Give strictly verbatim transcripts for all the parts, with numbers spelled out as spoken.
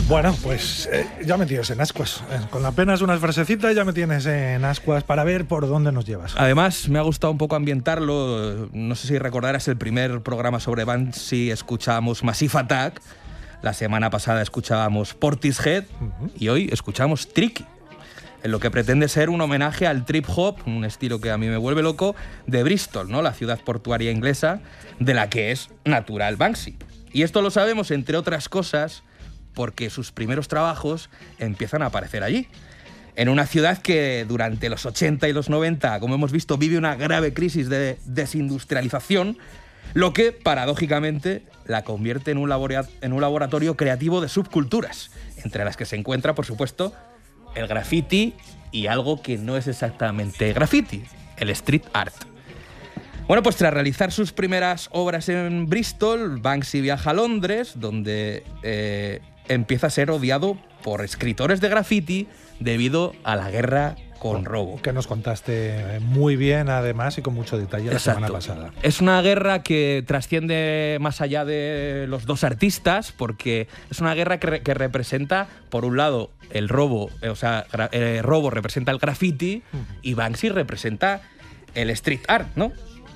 Bueno, pues eh, ya me tienes en ascuas. Eh, con apenas unas frasecitas ya me tienes en ascuas para ver por dónde nos llevas. Además, me ha gustado un poco ambientarlo. No sé si recordarás el primer programa sobre Banksy, escuchábamos Massive Attack. La semana pasada escuchábamos Portishead uh-huh. y hoy escuchamos Tricky, en lo que pretende ser un homenaje al trip hop, un estilo que a mí me vuelve loco, de Bristol, ¿no? La ciudad portuaria inglesa de la que es natural Banksy. Y esto lo sabemos, entre otras cosas, porque sus primeros trabajos empiezan a aparecer allí, en una ciudad que durante los ochenta y los noventa, como hemos visto, vive una grave crisis de desindustrialización, lo que, paradójicamente, la convierte en un, labora- en un laboratorio creativo de subculturas, entre las que se encuentra, por supuesto, el graffiti y algo que no es exactamente graffiti, el street art. Bueno, pues tras realizar sus primeras obras en Bristol, Banksy viaja a Londres, donde eh, empieza a ser odiado por escritores de graffiti debido a la guerra con robo. Que nos contaste muy bien, además, y con mucho detalle la Exacto. semana pasada. Es una guerra que trasciende más allá de los dos artistas, porque es una guerra que, re- que representa, por un lado, el robo, eh, o sea, gra- el robo representa el graffiti uh-huh. y Banksy representa el street art, ¿no?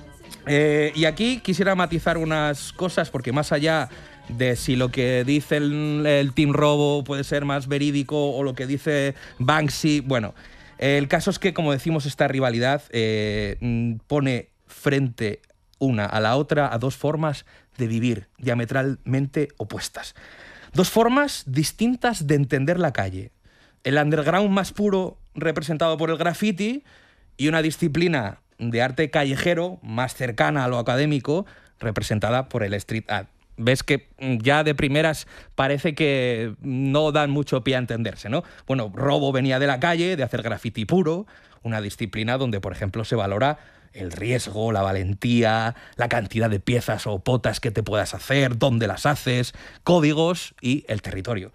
Eh, y aquí quisiera matizar unas cosas, porque más allá de si lo que dice el, el Team Robo puede ser más verídico o lo que dice Banksy, bueno, el caso es que, como decimos, esta rivalidad eh, pone frente una a la otra a dos formas de vivir diametralmente opuestas. Dos formas distintas de entender la calle. El underground más puro, representado por el graffiti, y una disciplina de arte callejero más cercana a lo académico, representada por el street art. Ves que ya de primeras parece que no dan mucho pie a entenderse, ¿no? Bueno, Robo venía de la calle, de hacer graffiti puro, una disciplina donde, por ejemplo, se valora el riesgo, la valentía, la cantidad de piezas o potas que te puedas hacer, dónde las haces, códigos y el territorio.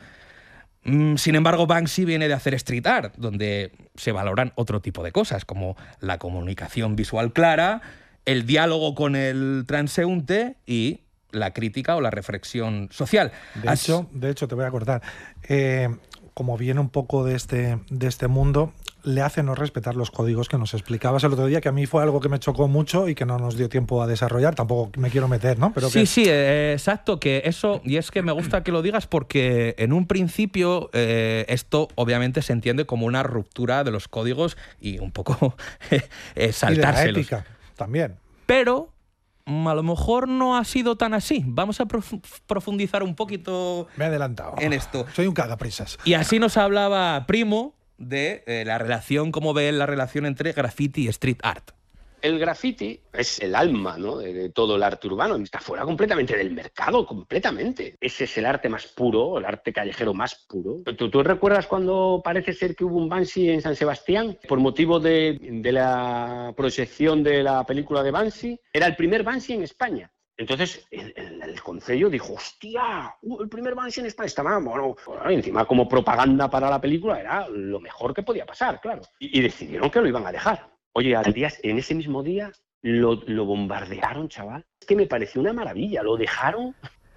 Sin embargo, Banksy viene de hacer street art, donde se valoran otro tipo de cosas, como la comunicación visual clara, el diálogo con el transeúnte y la crítica o la reflexión social. De hecho, de hecho te voy a acordar, eh, como viene un poco de este, de este mundo, le hace no respetar los códigos que nos explicabas el otro día, que a mí fue algo que me chocó mucho y que no nos dio tiempo a desarrollar. Tampoco me quiero meter, ¿no? Pero sí, que... sí, eh, exacto, que eso, y es que me gusta que lo digas porque en un principio eh, esto obviamente se entiende como una ruptura de los códigos y un poco eh, saltárselos. Y de la ética también. Pero a lo mejor no ha sido tan así. Vamos a prof- profundizar un poquito Me he adelantado. en esto. Soy un cagaprisas. Y así nos hablaba Primo de eh, la relación, cómo ve la relación entre graffiti y street art. El graffiti es el alma, ¿no?, de, de todo el arte urbano. Está fuera completamente del mercado, completamente. Ese es el arte más puro, el arte callejero más puro. ¿Tú, tú recuerdas cuando parece ser que hubo un Banksy en San Sebastián por motivo de, de la proyección de la película de Banksy? Era el primer Banksy en España. Entonces el, el, el concello dijo, hostia, uh, el primer Banksy en España. Estaba, bueno, bueno, encima como propaganda para la película era lo mejor que podía pasar, claro. Y, y decidieron que lo iban a dejar. Oye, al día, en ese mismo día lo, lo bombardearon, chaval. Es que me pareció una maravilla, lo dejaron.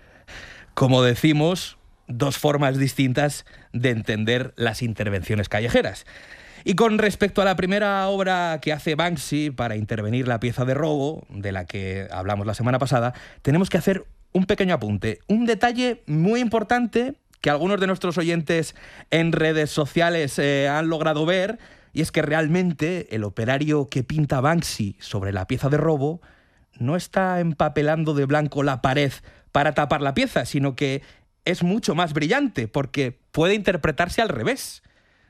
Como decimos, dos formas distintas de entender las intervenciones callejeras. Y con respecto a la primera obra que hace Banksy para intervenir la pieza de robo, de la que hablamos la semana pasada, tenemos que hacer un pequeño apunte. Un detalle muy importante que algunos de nuestros oyentes en redes sociales eh, han logrado ver, y es que realmente el operario que pinta Banksy sobre la pieza de robo no está empapelando de blanco la pared para tapar la pieza, sino que es mucho más brillante, porque puede interpretarse al revés.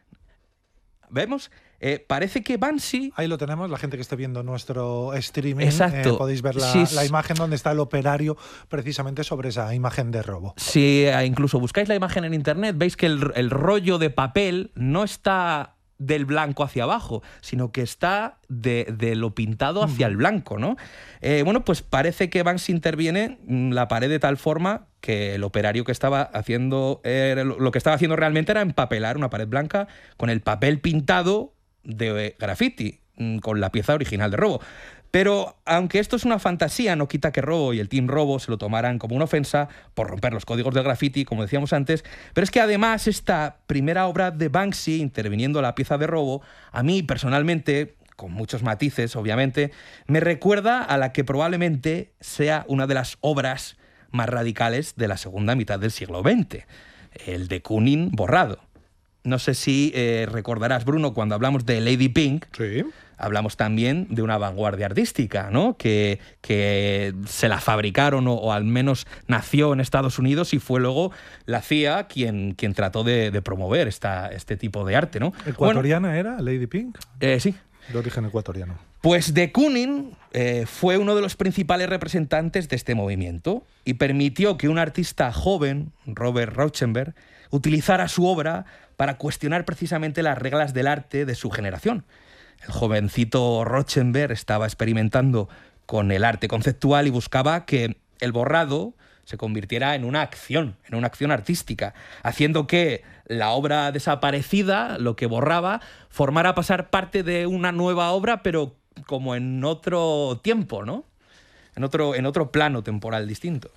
¿Vemos? Eh, parece que Banksy... Ahí lo tenemos, la gente que esté viendo nuestro streaming. Exacto. Eh, podéis ver la, Sí, la imagen donde está el operario precisamente sobre esa imagen de robo. Si incluso buscáis la imagen en internet, veis que el, el rollo de papel no está del blanco hacia abajo, sino que está de, de lo pintado hacia el blanco, ¿no? Eh, bueno, pues parece que Banksy interviene la pared de tal forma que el operario que estaba haciendo, eh, lo que estaba haciendo realmente era empapelar una pared blanca con el papel pintado de graffiti, con la pieza original de robo. Pero aunque esto es una fantasía, no quita que Robo y el Team Robo se lo tomaran como una ofensa por romper los códigos del graffiti, como decíamos antes. Pero es que además esta primera obra de Banksy, interviniendo la pieza de Robo, a mí personalmente, con muchos matices obviamente, me recuerda a la que probablemente sea una de las obras más radicales de la segunda mitad del siglo veinte, el de Kooning borrado. No sé si eh, recordarás, Bruno, cuando hablamos de Lady Pink, Sí. hablamos también de una vanguardia artística, ¿no? Que, que se la fabricaron o, o al menos nació en Estados Unidos y fue luego la C I A quien, quien trató de, de promover esta, este tipo de arte, ¿no? ¿Ecuatoriana bueno, era Lady Pink? Eh, sí. De origen ecuatoriano. Pues de Kooning eh, fue uno de los principales representantes de este movimiento y permitió que un artista joven, Robert Rauschenberg, utilizara su obra para cuestionar precisamente las reglas del arte de su generación. El jovencito Rauschenberg estaba experimentando con el arte conceptual y buscaba que el borrado se convirtiera en una acción, en una acción artística, haciendo que la obra desaparecida, lo que borraba, formara pasar parte de una nueva obra, pero como en otro tiempo, ¿no? En otro, en otro plano temporal distinto.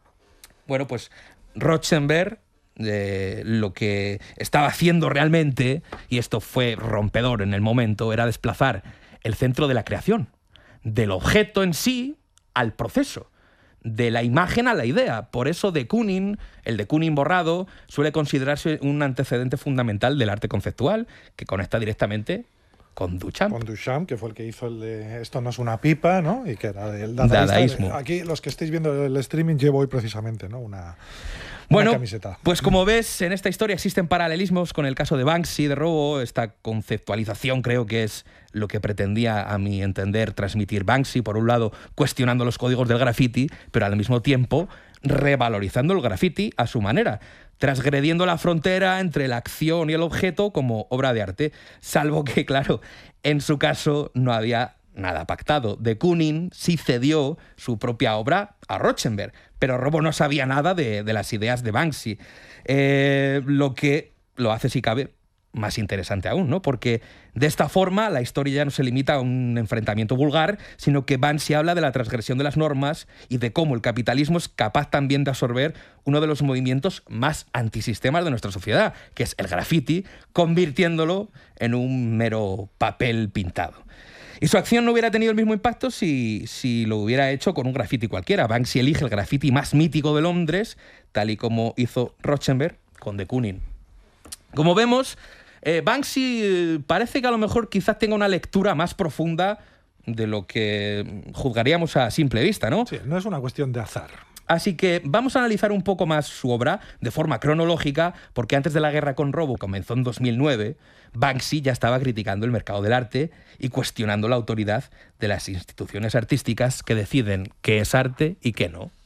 Bueno, pues Rauschenberg eh, lo que estaba haciendo realmente, y esto fue rompedor en el momento, era desplazar el centro de la creación, del objeto en sí al proceso, de la imagen a la idea. Por eso de Kooning, el de Kooning borrado, suele considerarse un antecedente fundamental del arte conceptual que conecta directamente con Duchamp. Con Duchamp, que fue el que hizo el de Esto no es una pipa, ¿no? Y que era el dadaísta. Dadaísmo. Aquí, los que estáis viendo el streaming, llevo hoy precisamente, ¿no? Una, bueno, una camiseta. Pues como ves, en esta historia existen paralelismos con el caso de Banksy, de Robo. Esta conceptualización creo que es lo que pretendía, a mi entender, transmitir Banksy. Por un lado, cuestionando los códigos del graffiti, pero al mismo tiempo revalorizando el graffiti a su manera, transgrediendo la frontera entre la acción y el objeto como obra de arte, salvo que, claro, en su caso no había nada pactado. De Kooning sí cedió su propia obra a Rauschenberg, pero Robo no sabía nada de, de las ideas de Banksy, eh, lo que lo hace, si cabe, más interesante aún, ¿no? Porque de esta forma la historia ya no se limita a un enfrentamiento vulgar, sino que Banksy habla de la transgresión de las normas y de cómo el capitalismo es capaz también de absorber uno de los movimientos más antisistemas de nuestra sociedad, que es el graffiti, convirtiéndolo en un mero papel pintado. Y su acción no hubiera tenido el mismo impacto si, si lo hubiera hecho con un graffiti cualquiera. Banksy elige el graffiti más mítico de Londres, tal y como hizo Rauschenberg con de Kooning. Como vemos, Eh, Banksy eh, parece que a lo mejor quizás tenga una lectura más profunda de lo que juzgaríamos a simple vista, ¿no? Sí, no es una cuestión de azar. Así que vamos a analizar un poco más su obra de forma cronológica, porque antes de la guerra con Robo, comenzó en dos mil nueve, Banksy ya estaba criticando el mercado del arte y cuestionando la autoridad de las instituciones artísticas que deciden qué es arte y qué no.